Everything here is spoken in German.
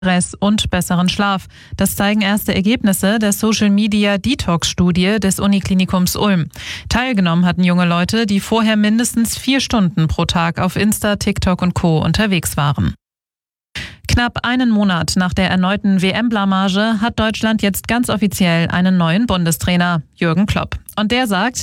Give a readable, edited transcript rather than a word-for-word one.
Stress und besseren Schlaf. Das zeigen erste Ergebnisse der Social-Media-Detox-Studie des Uniklinikums Ulm. Teilgenommen hatten junge Leute, die vorher mindestens 4 Stunden pro Tag auf Insta, TikTok und Co. unterwegs waren. Knapp einen Monat nach der erneuten WM-Blamage hat Deutschland jetzt ganz offiziell einen neuen Bundestrainer, Jürgen Klopp. Und der sagt,